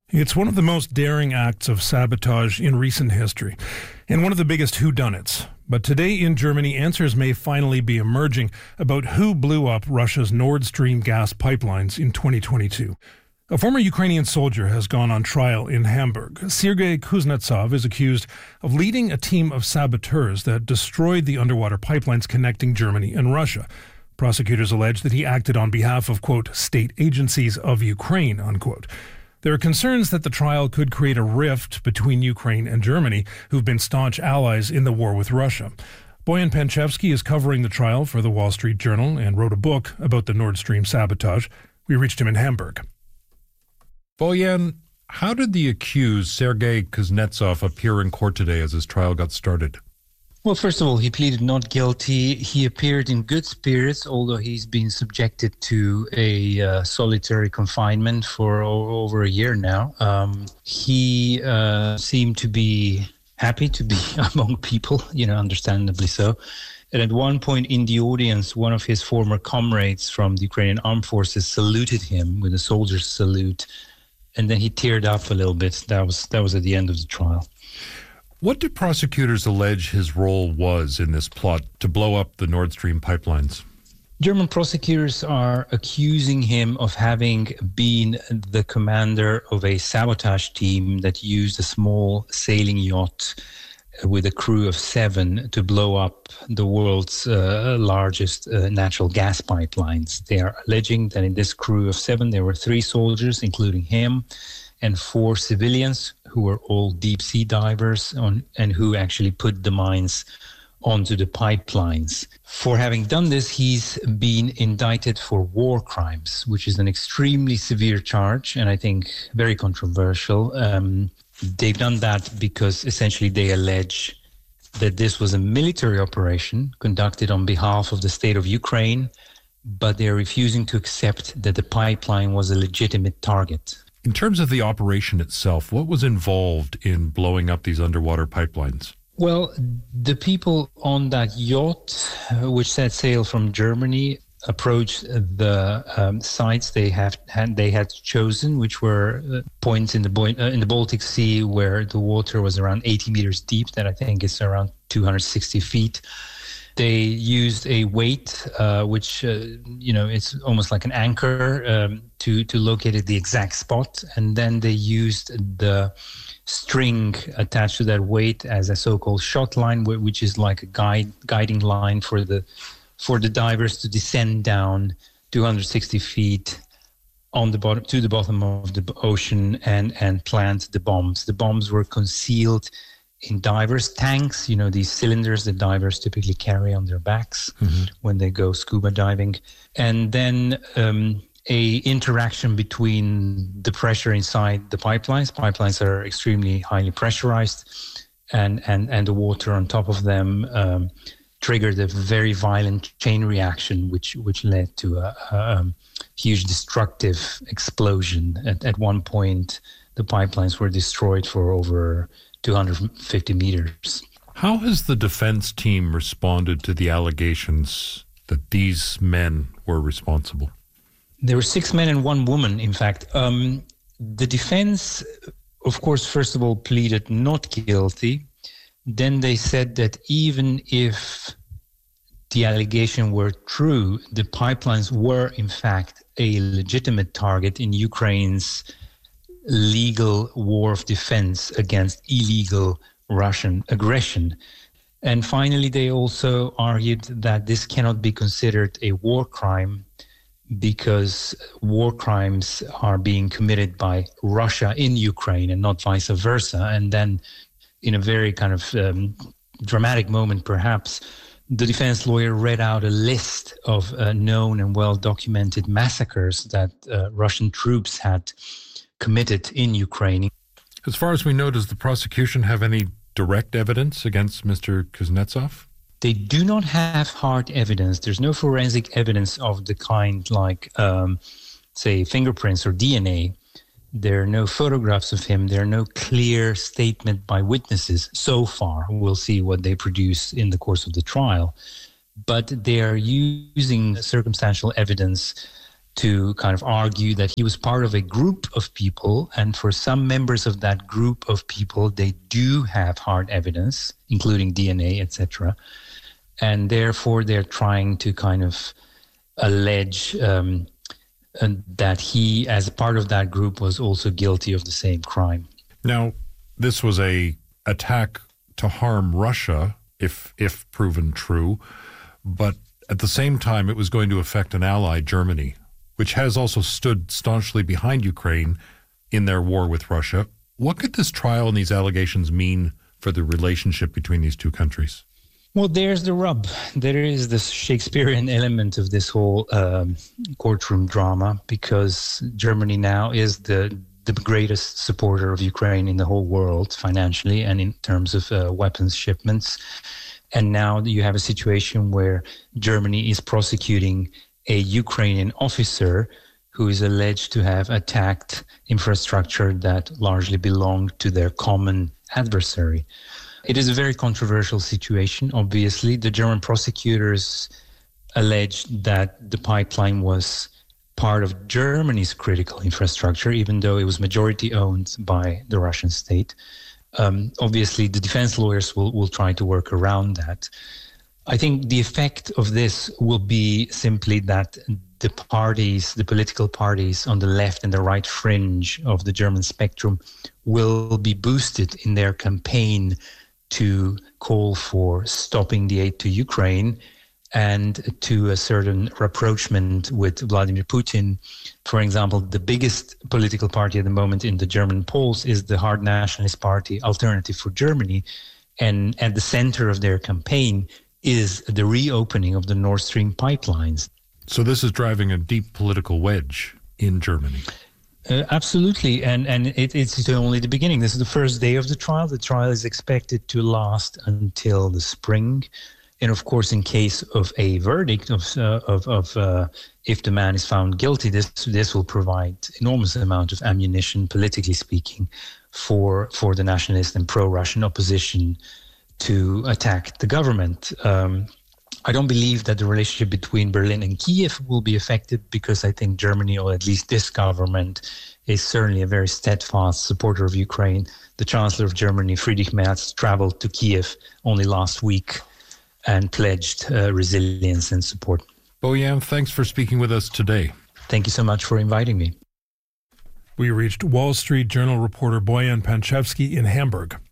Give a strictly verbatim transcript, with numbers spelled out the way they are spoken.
It's one of the most daring acts of sabotage in recent history, and one of the biggest whodunits. But today in Germany, answers may finally be emerging about who blew up Russia's Nord Stream gas pipelines in twenty twenty-two. A former Ukrainian soldier has gone on trial in Hamburg. Sergei Kuznetsov is accused of leading a team of saboteurs that destroyed the underwater pipelines connecting Germany and Russia. Prosecutors allege that he acted on behalf of, quote, state agencies of Ukraine, unquote. There are concerns that the trial could create a rift between Ukraine and Germany, who've been staunch allies in the war with Russia. Boyan Panchevsky is covering the trial for the Wall Street Journal and wrote a book about the Nord Stream sabotage. We reached him in Hamburg. Boyan, how did the accused Sergei Kuznetsov appear in court today as his trial got started? Well, first of all, he pleaded not guilty. He appeared in good spirits, although he's been subjected to a uh, solitary confinement for o- over a year now. Um, he uh, seemed to be happy to be among people, you know, understandably so. And at one point in the audience, one of his former comrades from the Ukrainian Armed Forces saluted him with a soldier's salute, and then he teared up a little bit. That was that was at the end of the trial. What do prosecutors allege his role was in this plot to blow up the Nord Stream pipelines? German prosecutors are accusing him of having been the commander of a sabotage team that used a small sailing yacht with a crew of seven to blow up the world's uh, largest uh, natural gas pipelines. They are alleging that in this crew of seven, there were three soldiers, including him, and four civilians who were all deep-sea divers on, and who actually put the mines onto the pipelines. For having done this, he's been indicted for war crimes, which is an extremely severe charge and I think very controversial. Um, they've done that because essentially they allege that this was a military operation conducted on behalf of the state of Ukraine, but they're refusing to accept that the pipeline was a legitimate target. In terms of the operation itself, what was involved in blowing up these underwater pipelines? Well, the people on that yacht, uh, which set sail from Germany, approached the um, sites they have had, they had chosen, which were uh, points in the Bo- uh, in the Baltic Sea where the water was around eighty meters deep. That I think is around two hundred sixty feet. They used a weight, uh, which, uh, you know, it's almost like an anchor um, to, to locate the exact spot. And then they used the string attached to that weight as a so-called shot line, which is like a guide guiding line for the for the divers to descend down two hundred sixty feet on the bottom to the bottom of the ocean and, and plant the bombs. The bombs were concealed in divers' tanks, you know, these cylinders that divers typically carry on their backs mm-hmm. when they go scuba diving. And then um, a interaction between the pressure inside the pipelines. Pipelines are extremely highly pressurized, and, and, and the water on top of them um, triggered a very violent chain reaction, which, which led to a, a huge destructive explosion. At, at one point, the pipelines were destroyed for over two hundred fifty meters. How has the defense team responded to the allegations that these men were responsible? There were six men and one woman, in fact. Um, the defense, of course, first of all, pleaded not guilty. Then they said that even if the allegation were true, the pipelines were, in fact, a legitimate target in Ukraine's legal war of defense against illegal Russian aggression. And finally, they also argued that this cannot be considered a war crime because war crimes are being committed by Russia in Ukraine and not vice versa. And then in a very kind of um, dramatic moment, perhaps, the defense lawyer read out a list of uh, known and well-documented massacres that uh, Russian troops had committed in Ukraine. As far as we know, does the prosecution have any direct evidence against Mister Kuznetsov? They do not have hard evidence. There's no forensic evidence of the kind like, um, say, fingerprints or D N A. There are no photographs of him. There are no clear statement by witnesses so far. We'll see what they produce in the course of the trial. But they are using circumstantial evidence to kind of argue that he was part of a group of people, and for some members of that group of people, they do have hard evidence, including D N A, et cetera, and therefore they're trying to kind of allege um, that he, as a part of that group, was also guilty of the same crime. Now, this was a attack to harm Russia, if if proven true, but at the same time, it was going to affect an ally, Germany, which has also stood staunchly behind Ukraine in their war with Russia. What could this trial and these allegations mean for the relationship between these two countries? Well, there's the rub. There is this Shakespearean element of this whole um, courtroom drama, because Germany now is the the greatest supporter of Ukraine in the whole world, financially and in terms of uh, weapons shipments. And now you have a situation where Germany is prosecuting a Ukrainian officer who is alleged to have attacked infrastructure that largely belonged to their common adversary. It is a very controversial situation, obviously. The German prosecutors alleged that the pipeline was part of Germany's critical infrastructure, even though it was majority owned by the Russian state. Um, obviously, the defense lawyers will, will try to work around that. I think the effect of this will be simply that the parties, the political parties on the left and the right fringe of the German spectrum will be boosted in their campaign to call for stopping the aid to Ukraine and to a certain rapprochement with Vladimir Putin. For example, the biggest political party at the moment in the German polls is the hard nationalist party, Alternative for Germany. And at the center of their campaign is the reopening of the Nord Stream pipelines. So this is driving a deep political wedge in Germany. Uh, absolutely. And, and it, it's only the beginning. This is the first day of the trial. The trial is expected to last until the spring. And of course, in case of a verdict of uh, of, of uh, if the man is found guilty, this this will provide enormous amount of ammunition, politically speaking, for for the nationalist and pro-Russian opposition to attack the government. Um, I don't believe that the relationship between Berlin and Kiev will be affected, because I think Germany, or at least this government, is certainly a very steadfast supporter of Ukraine. The Chancellor of Germany, Friedrich Merz, traveled to Kiev only last week and pledged uh, resilience and support. Bojan, thanks for speaking with us today. Thank you so much for inviting me. We reached Wall Street Journal reporter Bojan Pančevski in Hamburg.